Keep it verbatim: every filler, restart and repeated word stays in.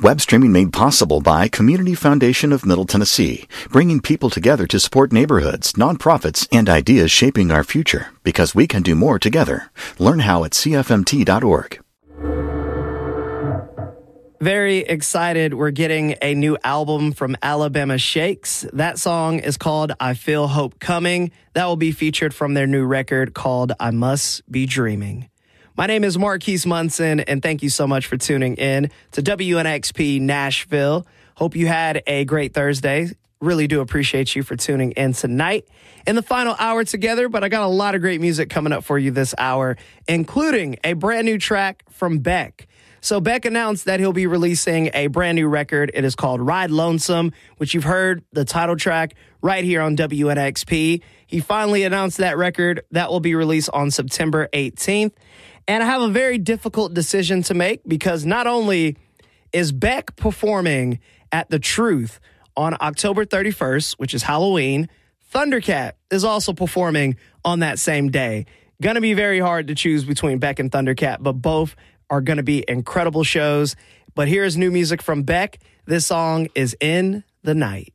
Web streaming made possible by Community Foundation of Middle Tennessee, bringing people together to support neighborhoods, nonprofits, and ideas shaping our future, because we can do more together. Learn how at c f m t dot org. Very excited. We're getting a new album from Alabama Shakes. That song is called I Feel Hope Coming. That will be featured from their new record called I Must Be Dreaming. My name is Marquise Munson, and thank you so much for tuning in to W N X P Nashville. Hope you had a great Thursday. Really do appreciate you for tuning in tonight. In the final hour together, but I got a lot of great music coming up for you this hour, including a brand new track from Beck. So Beck announced that he'll be releasing a brand new record. It is called Ride Lonesome, which you've heard the title track right here on W N X P. He finally announced that record that will be released on September eighteenth. And I have a very difficult decision to make because not only is Beck performing at The Truth on October thirty-first, which is Halloween, Thundercat is also performing on that same day. Going to be very hard to choose between Beck and Thundercat, but both are going to be incredible shows. But here's new music from Beck. This song is In the Night.